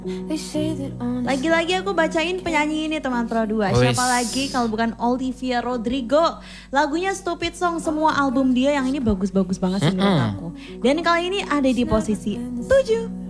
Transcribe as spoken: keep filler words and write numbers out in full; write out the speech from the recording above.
Lagi-lagi aku bacain penyanyi ini teman Pro dua. Siapa lagi kalau bukan Olivia Rodrigo. Lagunya Stupid Song, semua album dia yang ini bagus-bagus banget sih menurut aku. Dan kali ini ada di posisi tujuh.